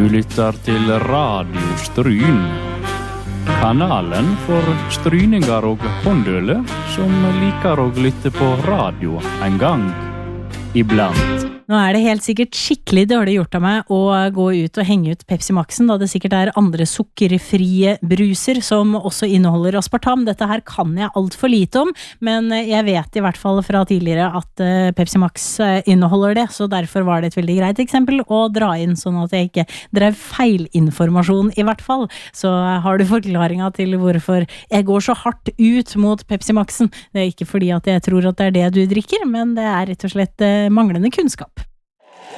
Du lytter til Radio Stryn. Kanalen for stryninger og håndøle som liker å lytte på radio en gang iblant. Nå det helt sikkert skikkelig dårlig gjort av meg å gå ut og henge ut Pepsi Maxen, da det sikkert andre sukkerfrie bruser som også inneholder aspartam. Dette her kan jeg alt for lite om, men jeg vet i hvert fall fra tidligere at Pepsi Max inneholder det, så derfor var det et veldig greit eksempel å dra inn, sånn at jeg ikke drev feilinformasjon i hvert fall. Så har du forklaringen til hvorfor jeg går så hardt ut mot Pepsi Maxen. Det ikke fordi at jeg tror at det det du drikker, men det rett og slett manglende kunnskap.